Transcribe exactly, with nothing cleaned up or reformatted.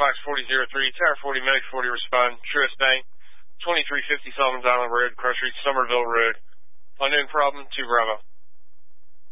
Fox forty oh three, Tower forty, Medic forty, respond. Truist Bank, twenty-three fifty Sullivan's Island Road, Crush Street, Somerville Road. Unknown problem, two Bravo.